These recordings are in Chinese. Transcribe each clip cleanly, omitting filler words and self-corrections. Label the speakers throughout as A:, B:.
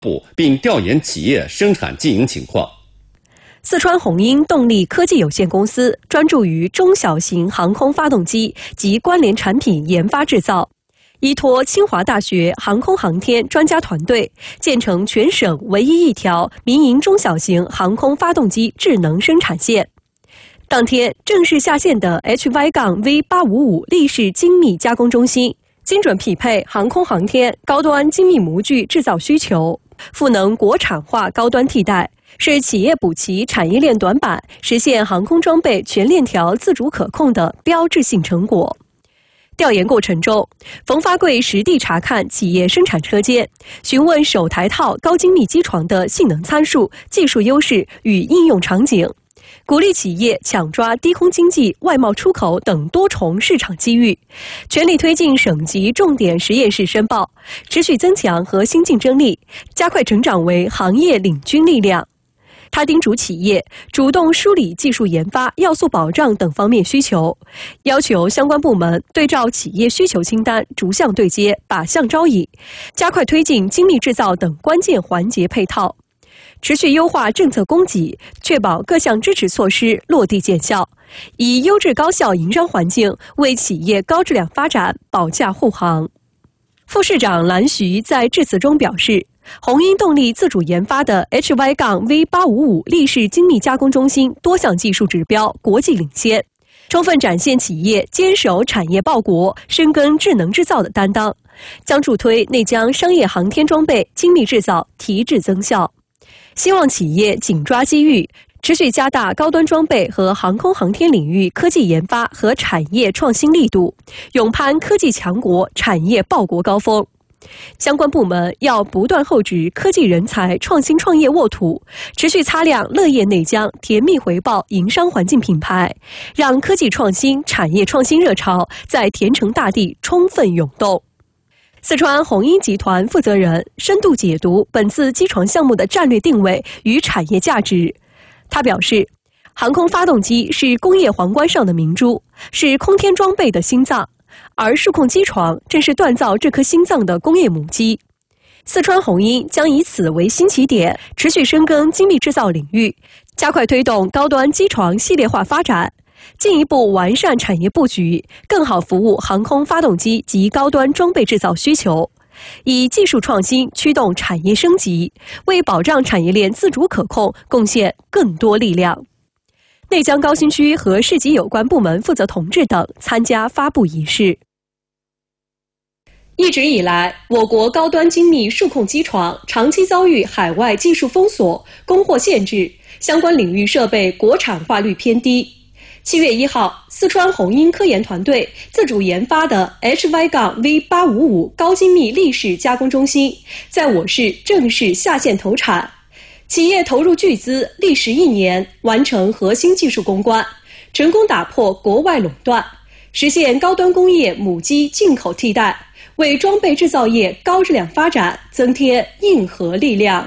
A: 布，并调研企业生产经营情况。
B: 四川宏鹰动力科技有限公司专注于中小型航空发动机及关联产品研发制造，依托清华大学航空航天专家团队，建成全省唯一一条民营中小型航空发动机智能生产线。当天正式下线的 HY-V855 立式精密加工中心，精准匹配航空航天高端精密模具制造需求，赋能国产化高端替代，是企业补齐产业链短板，实现航空装备全链条自主可控的标志性成果。调研过程中，冯发贵实地查看企业生产车间，询问首台套高精密机床的性能参数、技术优势与应用场景，鼓励企业抢抓低空经济、外贸出口等多重市场机遇，全力推进省级重点实验室申报，持续增强核心竞争力，加快成长为行业领军力量。他叮嘱企业主动梳理技术研发、要素保障等方面需求，要求相关部门对照企业需求清单逐项对接、靶向招引，加快推进精密制造等关键环节配套，持续优化政策供给，确保各项支持措施落地见效，以优质高效营商环境为企业高质量发展保驾护航。副市长蓝徐在致辞中表示，宏鹰动力自主研发的 HY-V855 立式精密加工中心多项技术指标国际领先，充分展现企业坚守产业报国、深耕智能制造的担当，将助推内江商业航天装备精密制造提质增效。希望企业紧抓机遇，持续加大高端装备和航空航天领域科技研发和产业创新力度，勇攀科技强国、产业报国高峰。相关部门要不断厚植科技人才、创新创业沃土，持续擦亮乐业内江甜蜜回报营商环境品牌，让科技创新、产业创新热潮在田城大地充分涌动。四川宏鹰集团负责人深度解读本次机床项目的战略定位与产业价值。他表示，航空发动机是工业皇冠上的明珠，是空天装备的心脏，而数控机床正是锻造这颗心脏的工业母机。四川宏鹰将以此为新起点，持续深耕精密制造领域，加快推动高端机床系列化发展，进一步完善产业布局，更好服务航空发动机及高端装备制造需求，以技术创新驱动产业升级，为保障产业链自主可控贡献更多力量。内江高新区和市级有关部门负责同志等参加发布仪式。一直以来，我国高端精密数控机床长期遭遇海外技术封锁、供货限制，相关领域设备国产化率偏低。7月1号，四川宏鹰科研团队自主研发的 HY-V855 高精密立式加工中心在我市正式下线投产。企业投入巨资，历时1年完成核心技术攻关，成功打破国外垄断，实现高端工业母机进口替代，为装备制造业高质量发展增添硬核力量。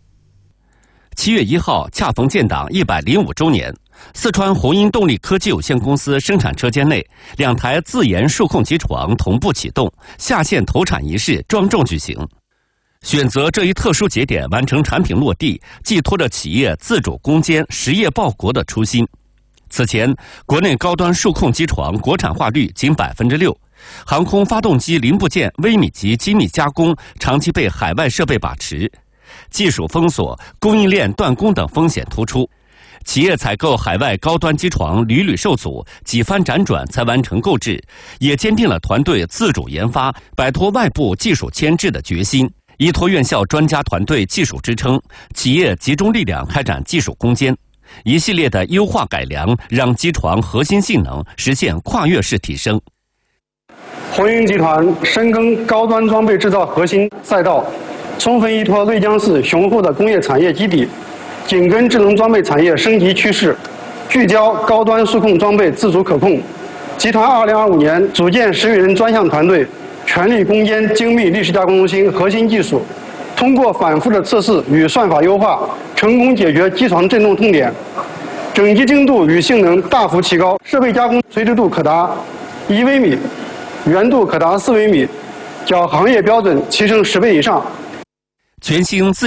A: 7月1号恰逢建党105周年，四川宏鹰动力科技有限公司生产车间内2台自研数控机床同步启动，下线投产仪式庄重举行。选择这一特殊节点完成产品落地，寄托着企业自主攻坚、实业报国的初心。此前，国内高端数控机床国产化率仅6%，航空发动机零部件微米级精密加工长期被海外设备把持，技术封锁、供应链断供等风险突出。企业采购海外高端机床屡屡受阻，几番辗转才完成购置，也坚定了团队自主研发、摆脱外部技术牵制的决心。依托院校专家团队技术支撑，企业集中力量开展技术攻坚，一系列的优化改良让机床核心性能实现跨越式提升。
C: 宏鹰集团深耕高端装备制造核心赛道，充分依托内江市雄厚的工业产业基底，紧跟智能装备产业升级趋势，聚焦高端数控装备自主可控。集团2025年组建10余人专项团队，全力攻坚精密立式加工中心核心技术，通过反复的测试与算法优化，成功解决机床振动痛点，整机精度与性能大幅提高，设备加工垂直度可达1微米，圆度可达4微米，较行业标准提升10倍以上。
A: 全新自